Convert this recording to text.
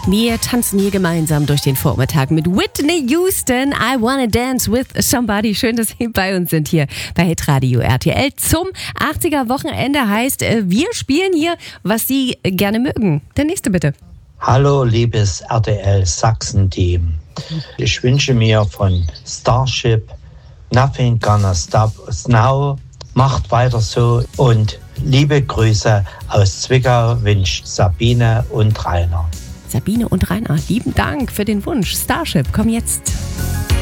Wir tanzen hier gemeinsam durch den Vormittag mit Whitney Houston. I Wanna Dance with Somebody. Schön, dass Sie bei uns sind hier bei Hitradio RTL. Zum 80er Wochenende heißt, wir spielen hier, was Sie gerne mögen. Der nächste bitte. Hallo, liebes RTL Sachsen-Team. Ich wünsche mir von Starship Nothing Gonna Stop Us Now. Macht weiter so und liebe Grüße aus Zwickau wünscht Sabine und Rainer. Sabine und Rainer, lieben Dank für den Wunsch. Starship, komm jetzt.